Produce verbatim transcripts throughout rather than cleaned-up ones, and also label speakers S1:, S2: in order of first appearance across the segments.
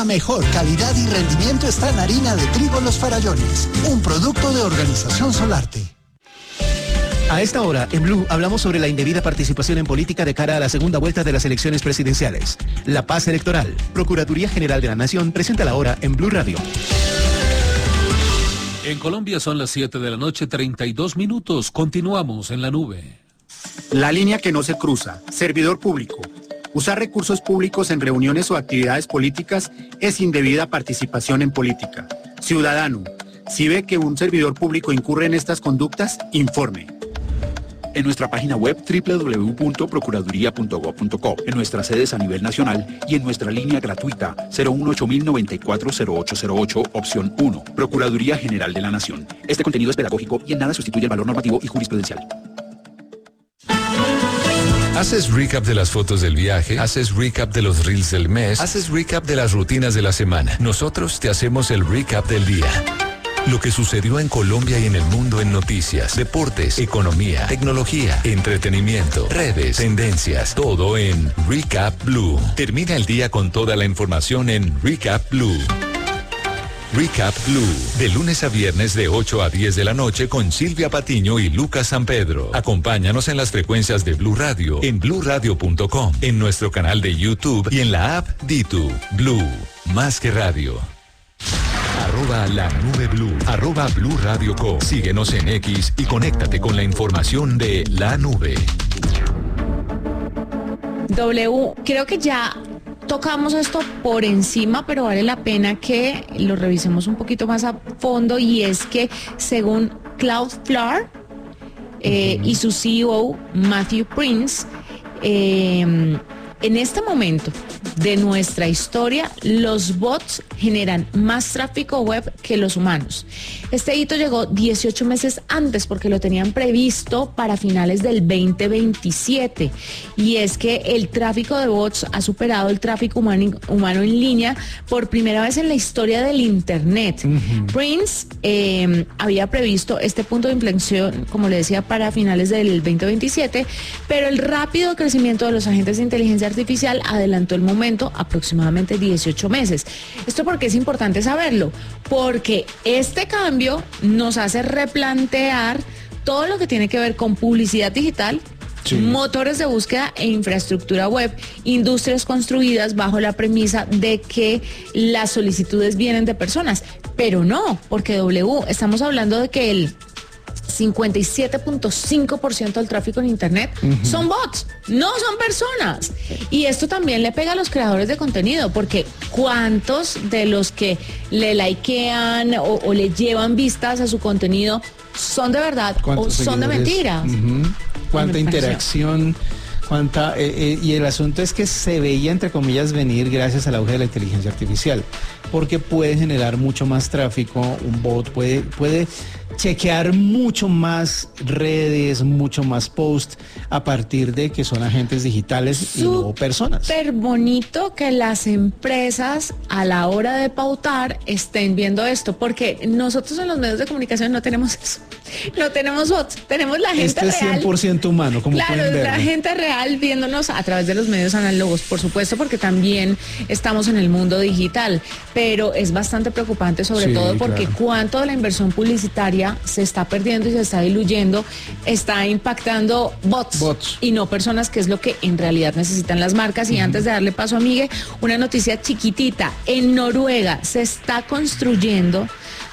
S1: La mejor calidad y rendimiento está en harina de trigo Los Farallones, un producto de Organización Solarte.
S2: A esta hora, en Blue, hablamos sobre la indebida participación en política de cara a la segunda vuelta de las elecciones presidenciales. La paz electoral. Procuraduría General de la Nación presenta la hora en Blue Radio.
S3: En Colombia son las siete de la noche, treinta y dos minutos. Continuamos en la nube.
S4: La línea que no se cruza. Servidor público. Usar recursos públicos en reuniones o actividades políticas es indebida participación en política. Ciudadano, si ve que un servidor público incurre en estas conductas, informe.
S5: En nuestra página web doble u doble u doble u punto procuraduría punto gob punto co, en nuestras sedes a nivel nacional y en nuestra línea gratuita cero uno ocho mil noventa y cuatro cero ocho cero ocho, opción uno, Procuraduría General de la Nación. Este contenido es pedagógico y en nada sustituye el valor normativo y jurisprudencial.
S6: ¿Haces recap de las fotos del viaje? ¿Haces recap de los reels del mes? ¿Haces recap de las rutinas de la semana? Nosotros te hacemos el recap del día. Lo que sucedió en Colombia y en el mundo en noticias, deportes, economía, tecnología, entretenimiento, redes, tendencias, todo en Recap Blue. Termina el día con toda la información en Recap Blue. Recap Blue, de lunes a viernes de ocho a diez de la noche con Silvia Patiño y Lucas San Pedro. Acompáñanos en las frecuencias de Blue Radio, en blue radio punto com, en nuestro canal de YouTube y en la app Ditu. Blue, más que radio. Arroba la nube Blue, arroba Blue Radio Co. Síguenos en X y conéctate con la información de la nube.
S7: W, creo que ya tocamos esto por encima, pero vale la pena que lo revisemos un poquito más a fondo, y es que según Cloudflare eh, uh-huh. y su C E O Matthew Prince, eh, en este momento de nuestra historia, los bots generan más tráfico web que los humanos. Este hito llegó dieciocho meses antes porque lo tenían previsto para finales del veinte veintisiete. Y es que el tráfico de bots ha superado el tráfico humano, humano en línea por primera vez en la historia del Internet. Uh-huh. Prince eh, había previsto este punto de inflexión, como le decía, para finales del veinte veintisiete, pero el rápido crecimiento de los agentes de inteligencia artificial adelantó el momento aproximadamente dieciocho meses. Esto porque es importante saberlo, porque este cambio nos hace replantear todo lo que tiene que ver con publicidad digital, sí, motores de búsqueda e infraestructura web, industrias construidas bajo la premisa de que las solicitudes vienen de personas, pero no, porque W, estamos hablando de que el cincuenta y siete punto cinco por ciento del tráfico en Internet uh-huh. son bots, no son personas. Y esto también le pega a los creadores de contenido, porque ¿cuántos de los que le likean o, o le llevan vistas a su contenido son de verdad o son de mentira?
S8: Uh-huh. ¿Cuánta interacción? Cuánta, eh, eh, y el asunto es que se veía, entre comillas, venir gracias al auge de la inteligencia artificial, porque puede generar mucho más tráfico, un bot puede, puede chequear mucho más redes, mucho más posts, a partir de que son agentes digitales Súper y no personas.
S7: Súper bonito que las empresas a la hora de pautar estén viendo esto, porque nosotros en los medios de comunicación no tenemos eso. No tenemos bots, tenemos la gente
S8: este es
S7: real.
S8: cien por ciento humano, como
S7: claro,
S8: pueden ver.
S7: La gente real viéndonos a través de los medios análogos, por supuesto, porque también estamos en el mundo digital, pero es bastante preocupante, sobre sí, todo porque claro. cuánto de la inversión publicitaria se está perdiendo y se está diluyendo, está impactando bots, bots. y no personas, que es lo que en realidad necesitan las marcas. Y uh-huh. antes de darle paso a Miguel, una noticia chiquitita. En Noruega se está construyendo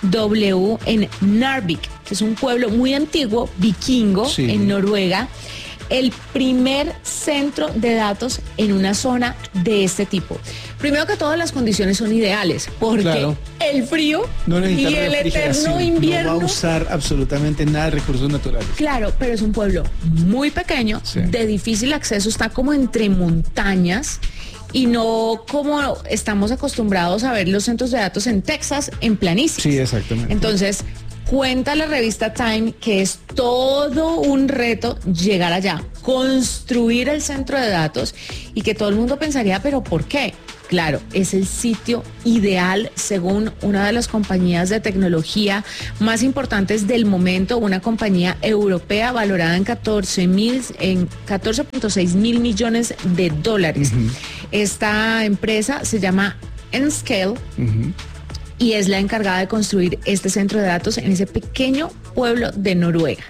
S7: W en Narvik, que es un pueblo muy antiguo, vikingo, sí. en Noruega, el primer centro de datos en una zona de este tipo. Primero que todo, las condiciones son ideales, porque claro. el frío
S8: no
S7: y el eterno invierno...
S8: No va a usar absolutamente nada de recursos naturales.
S7: Claro, pero es un pueblo muy pequeño, sí. de difícil acceso, está como entre montañas, y no como estamos acostumbrados a ver los centros de datos en Texas, en planicies.
S8: Sí, exactamente.
S7: Entonces, cuenta la revista Time que es todo un reto llegar allá, construir el centro de datos, y que todo el mundo pensaría, ¿pero por qué? Claro, es el sitio ideal según una de las compañías de tecnología más importantes del momento, una compañía europea valorada en catorce mil, en catorce punto seis mil millones de dólares. Uh-huh. Esta empresa se llama Nscale,
S8: Ujú.
S7: y es la encargada de construir este centro de datos en ese pequeño pueblo de Noruega.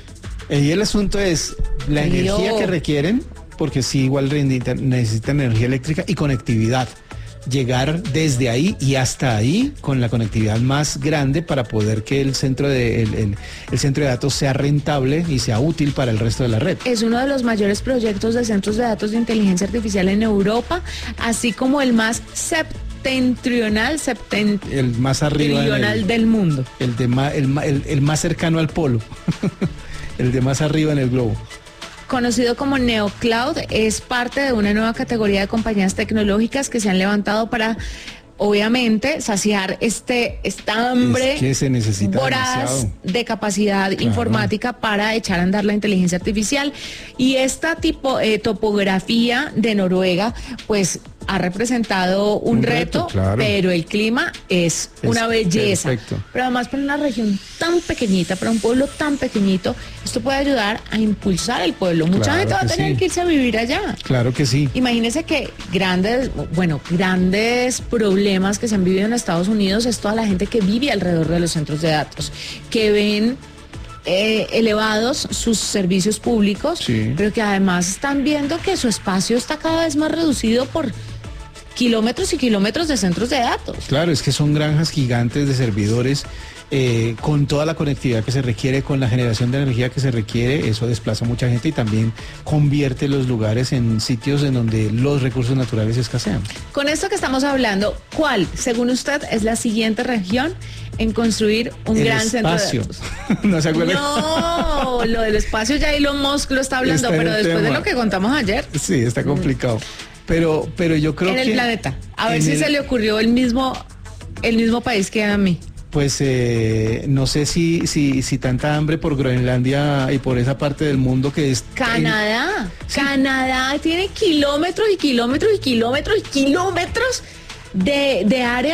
S8: Y el asunto es la
S7: Frío.
S8: energía que requieren, porque sí, igual necesitan, necesitan energía eléctrica y conectividad. Llegar desde ahí y hasta ahí con la conectividad más grande para poder que el centro de, el, el- el centro de datos sea rentable y sea útil para el resto de la red.
S7: Es uno de los mayores proyectos de centros de datos de inteligencia artificial en Europa, así como el más septentrional, septentrional
S8: El más arriba en el,
S7: del mundo.
S8: el, de ma- el ma- el- el más cercano al polo. El de más arriba en el globo.
S7: Conocido como NeoCloud, es parte de una nueva categoría de compañías tecnológicas que se han levantado para, obviamente, saciar este esta hambre
S8: Es que se necesita
S7: voraz
S8: demasiado.
S7: de capacidad informática para echar a andar la inteligencia artificial. Y esta tipo eh, topografía de Noruega, pues ha representado un,
S8: Un
S7: reto,
S8: reto, claro.
S7: pero el clima es,
S8: Es
S7: una belleza.
S8: perfecto.
S7: Pero además para una región tan pequeñita, para un pueblo tan pequeñito, esto puede ayudar a impulsar el pueblo. Mucha
S8: Claro
S7: gente va a
S8: que
S7: tener
S8: sí.
S7: que irse a vivir allá.
S8: Claro que sí.
S7: Imagínense que grandes, bueno, grandes problemas que se han vivido en Estados Unidos es toda la gente que vive alrededor de los centros de datos, que ven eh, elevados sus servicios públicos,
S8: Sí.
S7: pero que además están viendo que su espacio está cada vez más reducido por kilómetros y kilómetros de centros de datos.
S8: Claro, es que son granjas gigantes de servidores eh, con toda la conectividad que se requiere, con la generación de energía que se requiere. Eso desplaza a mucha gente y también convierte los lugares en sitios en donde los recursos naturales escasean.
S7: Con esto que estamos hablando, ¿cuál, según usted, es la siguiente región en construir un
S8: El
S7: gran
S8: espacio.
S7: centro de datos?
S8: ¿No se acuerdan?
S7: No, lo del espacio ya Elon Musk lo está hablando,
S8: Está en
S7: pero
S8: el
S7: después de
S8: tema.
S7: lo que contamos ayer,
S8: Sí, está complicado. Pero, pero yo creo
S7: en
S8: que...
S7: el planeta. A ver
S8: en
S7: si
S8: el-
S7: se le ocurrió el mismo, el mismo país que a mí.
S8: Pues eh, no sé si, si, si tanta hambre por Groenlandia y por esa parte del mundo que es...
S7: Canadá. Canadá tiene kilómetros y kilómetros y kilómetros y kilómetros de, de área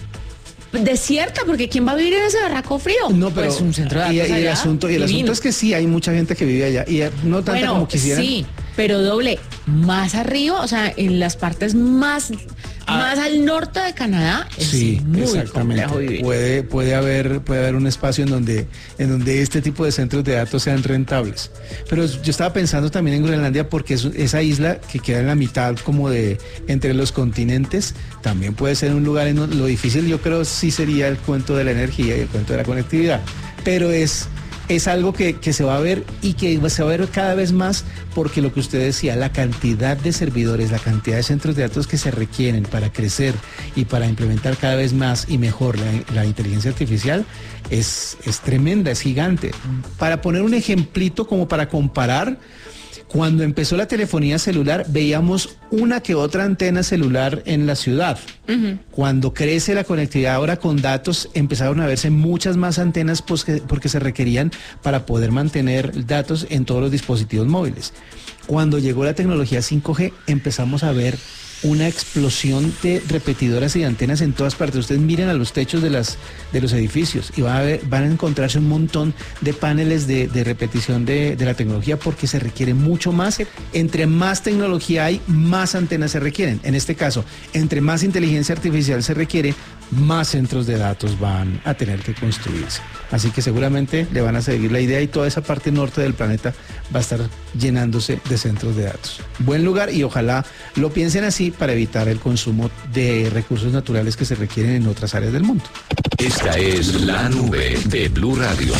S7: desierta, porque ¿quién va a vivir en ese barraco frío?
S8: No, pero
S7: Pues un centro de
S8: y,
S7: datos
S8: y el
S7: allá,
S8: asunto y el
S7: divino.
S8: asunto es que sí hay mucha gente que vive allá y eh, no tanta
S7: Bueno,
S8: como quisieran.
S7: sí, pero doble, más arriba, o sea, en las partes más,
S8: Ah.
S7: más al norte de Canadá, es
S8: Sí,
S7: muy
S8: exactamente.
S7: complejo vivir.
S8: Puede, puede haber, puede haber un espacio en donde, en donde este tipo de centros de datos sean rentables. Pero yo estaba pensando también en Groenlandia porque es, esa isla que queda en la mitad como de entre los continentes también puede ser un lugar en donde lo difícil yo creo sí sería el cuento de la energía y el cuento de la conectividad. Pero es es algo que, que se va a ver y que se va a ver cada vez más porque lo que usted decía, la cantidad de servidores, la cantidad de centros de datos que se requieren para crecer y para implementar cada vez más y mejor la, la inteligencia artificial es, es tremenda, es gigante. Para poner un ejemplito como para comparar, cuando empezó la telefonía celular veíamos una que otra antena celular en la ciudad. Uh-huh. Cuando crece la conectividad ahora con datos empezaron a verse muchas más antenas pues, que, porque se requerían para poder mantener datos en todos los dispositivos móviles. Cuando llegó la tecnología cinco G empezamos a ver una explosión de repetidoras y antenas en todas partes. Ustedes miren a los techos de las de los edificios y van a ver, van a encontrarse un montón de paneles de, de repetición de, de la tecnología porque se requiere mucho más. Entre más tecnología hay, más antenas se requieren. En este caso, entre más inteligencia artificial se requiere, más centros de datos van a tener que construirse. Así que seguramente le van a seguir la idea y toda esa parte norte del planeta va a estar llenándose de centros de datos. Buen lugar y ojalá lo piensen así para evitar el consumo de recursos naturales que se requieren en otras áreas del mundo.
S6: Esta es la nube de Blue Radio.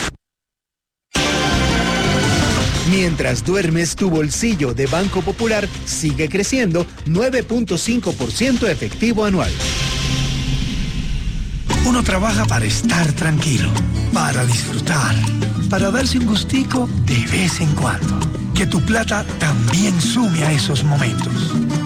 S2: Mientras duermes, tu bolsillo de Banco Popular sigue creciendo nueve punto cinco por ciento efectivo anual.
S9: Uno trabaja para estar tranquilo, para disfrutar, para darse un gustico de vez en cuando. Que tu plata también sume a esos momentos.